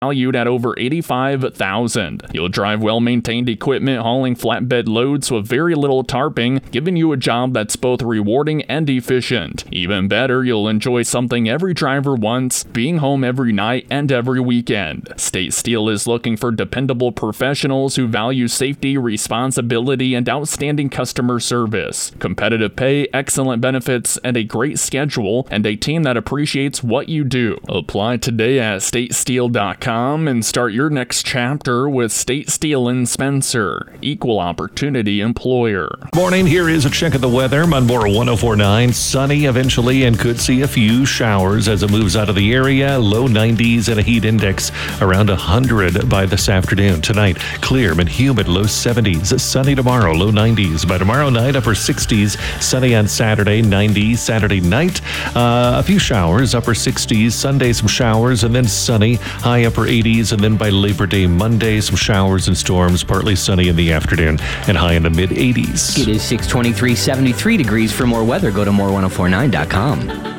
valued at over $85,000. You'll drive well-maintained equipment hauling flatbed loads with very little tarping, giving you a job that's both rewarding and efficient. Even better, you'll enjoy something every driver wants, being home every night and every weekend. State Steel is looking for dependable professionals who value safety, responsibility, and outstanding customer service. Competitive pay, excellent benefits, and a great schedule, and a team that appreciates what you do. Apply today at statesteel.com and start your next chapter with State Steel in Spencer, equal opportunity employer. Morning, here is a check of the weather. Munboro 104.9, sunny eventually, and could see a few showers as it moves out of the area. Low 90s and a heat index around 100 by this afternoon. Tonight, clear and humid, low 70s. Sunny tomorrow, low 90s. By tomorrow night, upper 60s. Sunny on Saturday, 90s. Saturday night, a few showers, upper 60s. Sunday, some showers, and then sunny, high upper 80s. And then by Labor Day Monday, some showers and storms, partly sunny in the afternoon, and high in the mid 80s. It is 6:23, 73 degrees. For more weather, go to more1049.com.